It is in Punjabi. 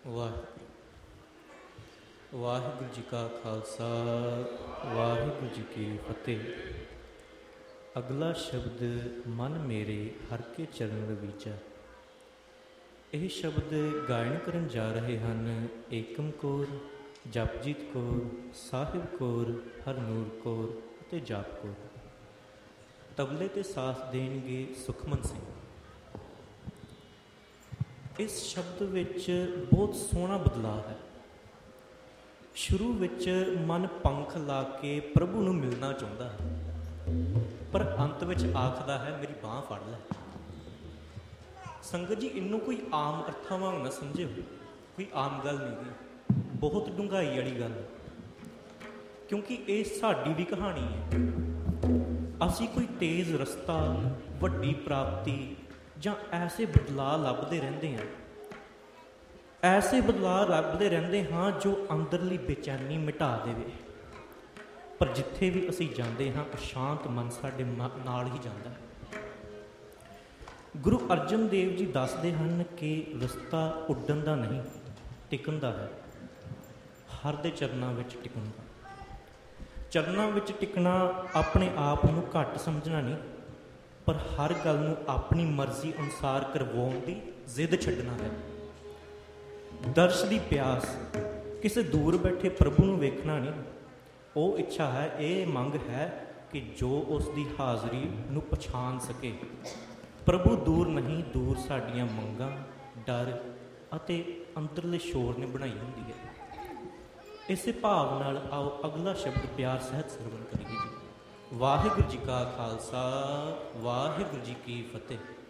ਵਾਹਿਗੁਰੂ ਵਾਹਿਗੁਰੂ ਜੀ ਕਾ ਖਾਲਸਾ ਵਾਹਿਗੁਰੂ ਜੀ ਕੀ ਫਤਿਹ। ਅਗਲਾ ਸ਼ਬਦ ਮਨ ਮੇਰੇ ਹਰ ਕੇ ਚਰਨ ਰਵੀਜਾ। ਇਹ ਸ਼ਬਦ ਗਾਇਨ ਕਰਨ ਜਾ ਰਹੇ ਹਨ ਏਕਮ ਕੌਰ, ਜਪਜੀਤ ਕੌਰ, ਸਾਹਿਬ ਕੌਰ, ਹਰਨੂਰ ਕੌਰ ਅਤੇ ਜਾਪ ਕੌਰ। ਤਬਲੇ 'ਤੇ ਸਾਥ ਦੇਣਗੇ ਸੁਖਮਨ ਸਿੰਘ। ਇਸ ਸ਼ਬਦ ਵਿੱਚ ਬਹੁਤ ਸੋਹਣਾ ਬਦਲਾਅ ਹੈ। ਸ਼ੁਰੂ ਵਿੱਚ ਮਨ ਪੰਖ ਲਾ ਕੇ ਪ੍ਰਭੂ ਨੂੰ ਮਿਲਣਾ ਚਾਹੁੰਦਾ ਹੈ, ਪਰ ਅੰਤ ਵਿੱਚ ਆਖਦਾ ਹੈ ਮੇਰੀ ਬਾਂਹ ਫੜ ਲੈ। ਸੰਗਤ ਜੀ, ਇਹਨੂੰ ਕੋਈ ਆਮ ਅਰਥਾਂ ਵਾਂਗ ਨਾ ਸਮਝਿਓ, ਕੋਈ ਆਮ ਗੱਲ ਨਹੀਂ ਗੀ, ਬਹੁਤ ਡੂੰਘਾਈ ਵਾਲੀ ਗੱਲ, ਕਿਉਂਕਿ ਇਹ ਸਾਡੀ ਵੀ ਕਹਾਣੀ ਹੈ। ਅਸੀਂ ਕੋਈ ਤੇਜ਼ ਰਸਤਾ, ਵੱਡੀ ਪ੍ਰਾਪਤੀ ਜਾਂ ਐਸੇ ਬਦਲਾਅ ਲੱਭਦੇ ਰਹਿੰਦੇ ਹਾਂ, ਐਸੇ ਬਦਲਾਅ ਲੱਭਦੇ ਰਹਿੰਦੇ ਹਾਂ ਜੋ ਅੰਦਰਲੀ ਬੇਚੈਨੀ ਮਿਟਾ ਦੇਵੇ। ਪਰ ਜਿੱਥੇ ਵੀ ਅਸੀਂ ਜਾਂਦੇ ਹਾਂ, ਅਸ਼ਾਂਤ ਮਨ ਸਾਡੇ ਨਾਲ ਹੀ ਜਾਂਦਾ ਹੈ। ਗੁਰੂ ਅਰਜਨ ਦੇਵ ਜੀ ਦੱਸਦੇ ਹਨ ਕਿ ਰਸਤਾ ਉੱਡਣ ਦਾ ਨਹੀਂ, ਟਿਕਣ ਦਾ ਹੈ। ਹਰ ਦੇ ਚਰਨਾਂ ਵਿੱਚ ਟਿਕਣ ਦਾ। ਚਰਨਾਂ ਵਿੱਚ ਟਿਕਣਾ ਆਪਣੇ ਆਪ ਨੂੰ ਘੱਟ ਸਮਝਣਾ ਨਹੀਂ, ਪਰ ਹਰ ਗੱਲ ਨੂੰ ਆਪਣੀ ਮਰਜ਼ੀ ਅਨੁਸਾਰ ਕਰਵਾਉਣ ਦੀ ਜ਼ਿੱਦ ਛੱਡਣਾ ਹੈ। ਦਰਸ਼ ਦੀ ਪਿਆਸ, ਕਿਸੇ ਦੂਰ ਬੈਠੇ ਪ੍ਰਭੂ ਨੂੰ ਵੇਖਣਾ ਨਹੀਂ। ਉਹ ਇੱਛਾ ਹੈ, ਇਹ ਮੰਗ ਹੈ ਕਿ ਜੋ ਉਸ ਦੀ ਹਾਜ਼ਰੀ ਨੂੰ ਪਛਾਣ ਸਕੇ। ਪ੍ਰਭੂ ਦੂਰ ਨਹੀਂ, ਦੂਰ ਸਾਡੀਆਂ ਮੰਗਾਂ, ਡਰ ਅਤੇ ਅੰਦਰਲੇ ਸ਼ੋਰ ਨੇ ਬਣਾਈ ਹੁੰਦੀ ਹੈ। ਇਸੇ ਭਾਵ ਨਾਲ ਆਓ ਅਗਲਾ ਸ਼ਬਦ ਪਿਆਰ ਸਹਿਤ ਸਰਵਣ ਕਰੀਏ ਜੀ। ਵਾਹਿਗੁਰੂ ਜੀ ਕਾ ਖਾਲਸਾ ਵਾਹਿਗੁਰੂ ਜੀ ਕੀ ਫਤਿਹ।